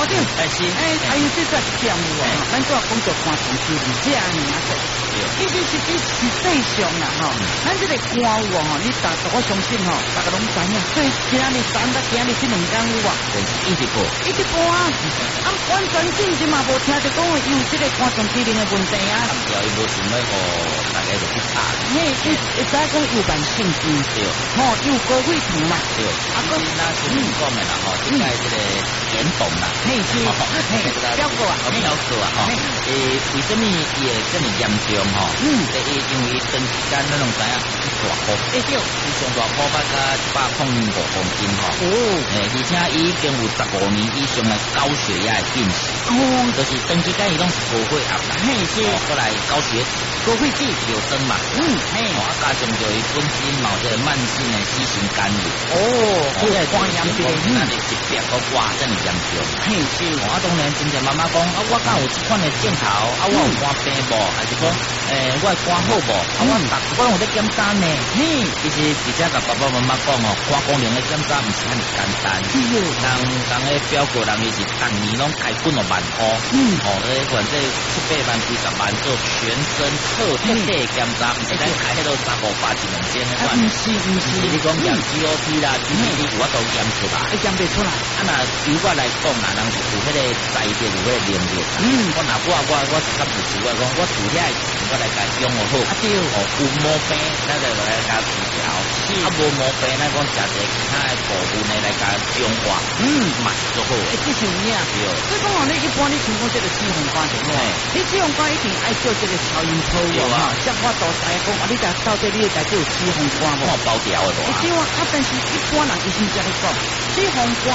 长， 是， 还有这个项目哦，咱做工作官同志这样子。其实实际上啦，咱这个官务你我相信大家拢知影，所以今日3到今日这2天有啊， 一直播啊，完全真嘛无听着讲有这个官场机灵的问题啊， 有伊无想要大家就去查， 会知讲有办性质， 对， 有高位图嘛， 对，啊，那是讲的啦，应该这个严董啦， 标过啊， 为什么也这么严重？因为长时间咱拢知影大坡，上大坡捌到105公斤而且伊已经有15年以上的高血压的病史，就是长时间伊拢是高血压啦，过来高血脂、 高血脂有生嘛，加上就伊本身嘛这个慢性的C型肝炎， 这个肝炎这个疾病都哇真严重，当然真正妈妈讲我敢有这款的镜头，我有肝病无，还是讲我肝好无？我有在检查呢。其实直接甲爸爸妈妈讲肝功能的检查唔是很简单。人的表哥人伊是当年拢开几万块，反正7、8万、几10万做全身彻底检查，唔是咱开迄个3、5、8、1、2千的款。 唔是， 你讲验 GOP 啦、GDP 我都验出来， 验不出来。 那由我来讲啦，人是有迄个才智，有迄个能力。我是较不是我讲，我除遐我来甲养好。有毛病，咱就来甲治疗；无毛病，咱讲食一其他的部分的来甲中化，嘛是做好。 这是有影。所以讲你一般你听讲这个脂肪肝的，你脂肪肝一定爱做这个超音波像我都知讲，你到底你家有脂肪肝无？ 包掉的对啊，但是一般人医生这样讲，脂肪肝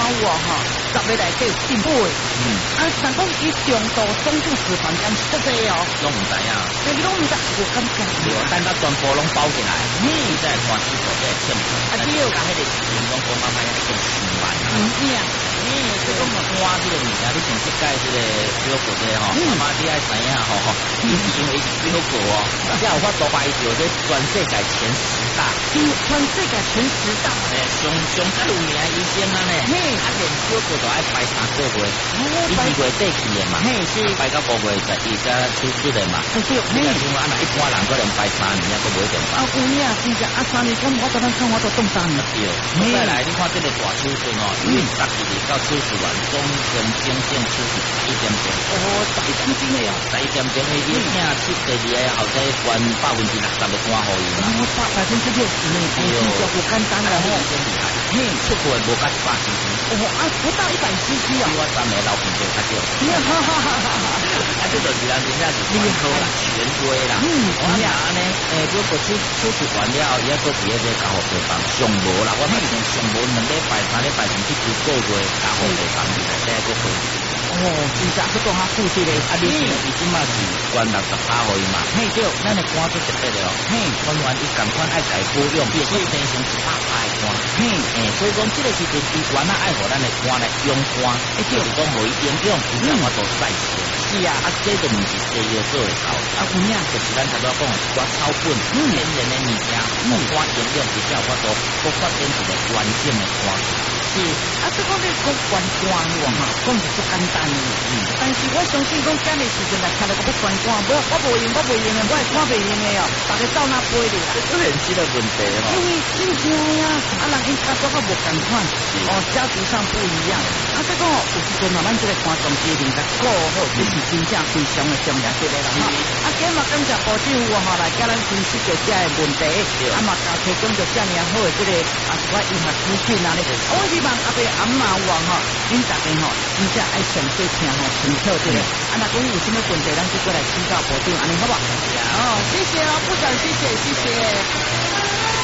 10个内底有1倍。但讲伊重度中度脂肪肝是多济拢唔知啊， 你拢唔知有感觉。 等到全部拢包起来，你再看指数再称，甲迄个时间讲妈妈要做10万这讲肝这个物件，你从这届这个表哥这妈妈你爱知影因为是表哥才有法度排到这全世界前10大， 全世界前10大， 上有名医生啊呢，连表哥都爱排3个月，伊2月底去的嘛，排到5月伊才出事的嘛，像一般人可能排3年都不会点排。 有影真正3年，我昨天看我都冻3年。 再来你看这个大手术因为12日到手术完，总共整整手术11点钟。 11点钟的 11点钟的，你请第2个后生关60%的肝好伊嘛。 60%呢，就不简单了真厉害。出过无甲100cc。 不到100cc 我3个老朋友较少。这就是人真正是厉害啦，权威啦。我讲呢，如果手术完了，伊还搁伫迄个加护病房，上无啦，我目前上无2礼拜、3礼拜甚至1个月加护病房里来，再搁回。 真正去讲较负责的， 你伊即马是关60%互伊嘛？对，咱的肝做特别的肝源伊共款爱家保养，必须生成100%的肝。所以讲这个时阵，伊原来爱互咱的肝来养肝，就是讲互伊营养，伊才法度再生。是啊，这就毋是西药做的到。有影，就是咱头拄讲一寡草本、天然的物件，肝营养比较法度，搁发展一个完整的肝。是， 这个你讲关肝讲是不简单的。但是我相信讲今日时阵来看到我不关肝，我无用的，我会看袂用的大家走哪飞的啦。 这很新的问题因为真正呀，人因家族较无共款，家族上不一样。这个有时阵慢慢这个肝脏机能甲顾好，这是真正非常的重要一个啦。今日感谢部长来教咱分析着这个问题，嘛提供着这样好的这个我医学资讯啊咧。我希望阿伯阿嬷恁大家真正爱详细听清楚这个。若讲有什么问题，咱就过来请教部长，安尼好不好？谢谢部长，谢谢。